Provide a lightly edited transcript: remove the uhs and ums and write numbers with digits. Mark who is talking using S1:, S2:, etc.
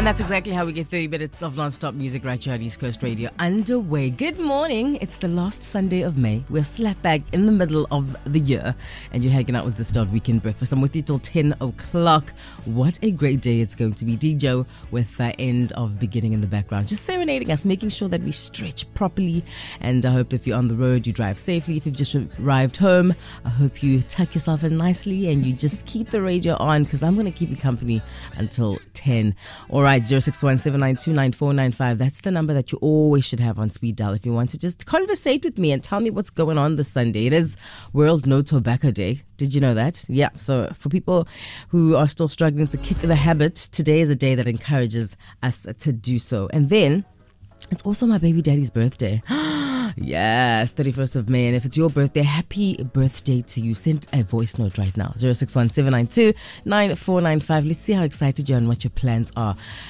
S1: And that's exactly how we get 30 minutes of non-stop music right here on East Coast Radio underway. Good morning. It's the last Sunday of May. We're slap bang in the middle of the year and you're hanging out with the Start Weekend Breakfast. I'm with you till 10 o'clock. What a great day it's going to be. DJ with the end of beginning in the background. Just serenading us, making sure that we stretch properly. And I hope if you're on the road, you drive safely. If you've just arrived home, I hope you tuck yourself in nicely and you just keep the radio on because I'm going to keep you company until 10. All right, 0617929495. That's the number that you always should have on speed dial if you want to just conversate with me and tell me what's going on this Sunday. It is World No Tobacco Day. Did you know that? Yeah, so for people who are still struggling to kick the habit, today is a day that encourages us to do so. And then it's also my baby daddy's birthday. Yes, 31st of May. And if it's your birthday, happy birthday to you. Send a voice note right now. 0617929495. Let's see how excited you are and what your plans are.